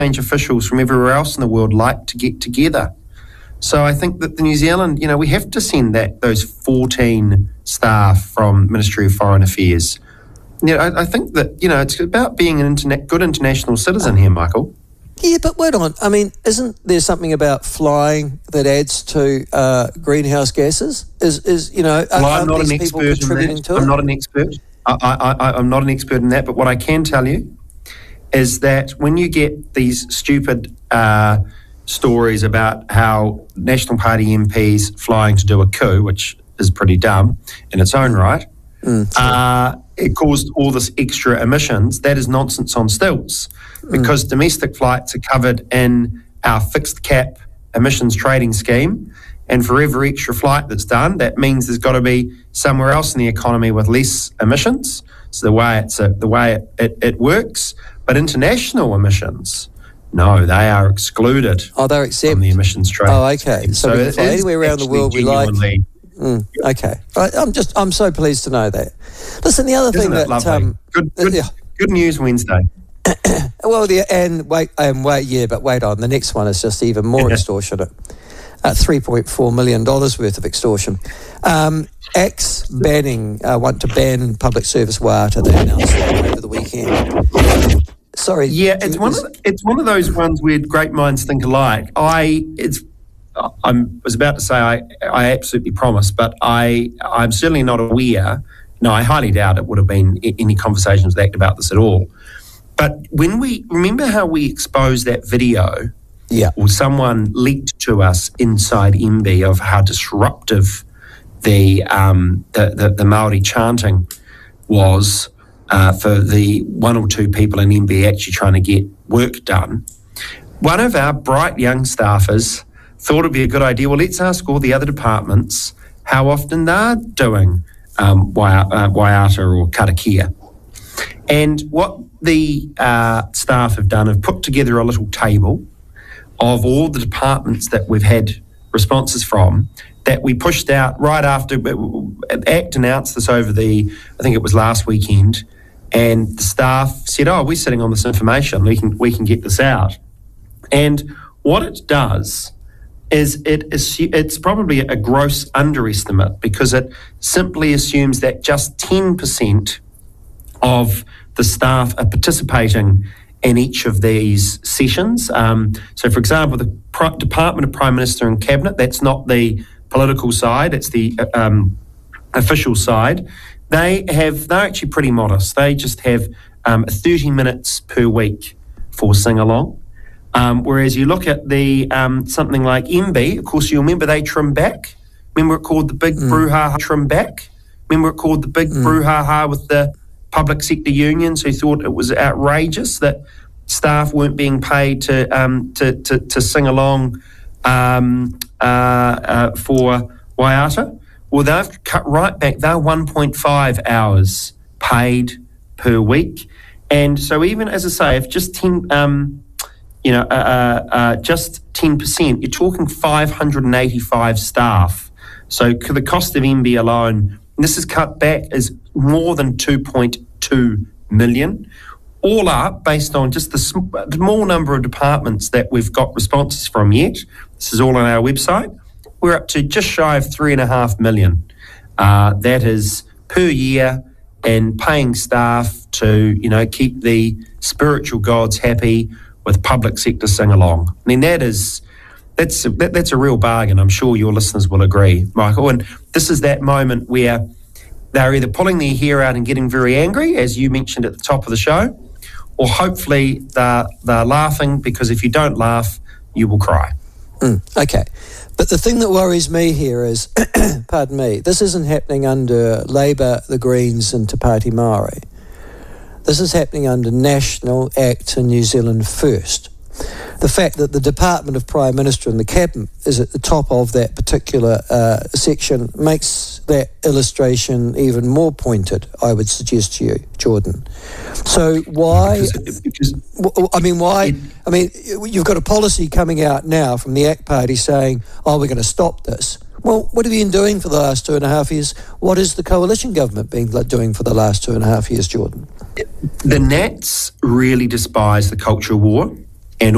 exchange officials from everywhere else in the world like to get together. So I think that the New Zealand, we have to send those 14 staff from Ministry of Foreign Affairs. I think that, it's about being a good international citizen here, Michael. Yeah, but wait on. I mean, isn't there something about flying that adds to greenhouse gases? I'm not an expert in that. I'm not an expert. I'm not an expert in that, but what I can tell you is that when you get these stupid stories about how National Party MPs flying to do a coup, which is pretty dumb in its own right, it caused all this extra emissions. That is nonsense on stilts, because domestic flights are covered in our fixed cap emissions trading scheme, and for every extra flight that's done, that means there's got to be somewhere else in the economy with less emissions. So the way it works. But international emissions, no, they are excluded. Oh, they're exempt from the emissions trading. Oh, okay. Scheme. So we can fly anywhere around the world we like. Okay, I'm so pleased to know that. Listen, the other thing that good news Wednesday. Well, wait on. The next one is just even more extortionate. $3.4 million worth of extortion. ACT's want to ban public service waiata. They announced that over the weekend. Sorry. Yeah, it's one of those ones where great minds think alike. I was about to say I absolutely promise, but I'm certainly not aware. No, I highly doubt it would have been any conversations with ACT about this at all. But when we remember how we exposed that video, or someone leaked to us inside MB of how disruptive the Māori chanting was for the one or two people in MB actually trying to get work done. One of our bright young staffers thought it'd be a good idea, well, let's ask all the other departments how often they're doing waiata or karakia. And what the staff have done, have put together a little table of all the departments that we've had responses from, that we pushed out right after ACT announced this over I think it was last weekend, and the staff said, we're sitting on this information, we can get this out. And what it does is it's probably a gross underestimate, because it simply assumes that just 10% of the staff are participating in each of these sessions. So, for example, the Department of Prime Minister and Cabinet, that's not the political side, it's the official side. They're actually pretty modest. They just have 30 minutes per week for sing-along. Whereas you look at the something like MB, of course, you remember they trim back. Remember it called the big brouhaha trim back? Remember it called the big brouhaha with the public sector unions who thought it was outrageous that staff weren't being paid to sing along for waiata? Well, they've cut right back. They're 1.5 hours paid per week. And so even, as I say, if just 10%, you're talking 585 staff. So the cost of MB alone, and this is cut back, is more than 2.2 million. All up, based on just the small number of departments that we've got responses from yet. This is all on our website. We're up to just shy of 3.5 million. That is per year, and paying staff to, keep the spiritual gods happy with public sector sing-along. I mean, that's a real bargain. I'm sure your listeners will agree, Michael. And this is that moment where they're either pulling their hair out and getting very angry, as you mentioned at the top of the show, or hopefully they're laughing, because if you don't laugh, you will cry. Okay. But the thing that worries me here is, pardon me, this isn't happening under Labour, the Greens and Te Pāti Māori. This is happening under National, ACT and New Zealand First. The fact that the Department of Prime Minister and the Cabinet is at the top of that particular section makes that illustration even more pointed, I would suggest to you, Jordan. So why... you've got a policy coming out now from the ACT Party saying, we're going to stop this. Well, what have you been doing for the last 2.5 years? What is the coalition government been doing for the last 2.5 years, Jordan? The Nats really despise the culture war.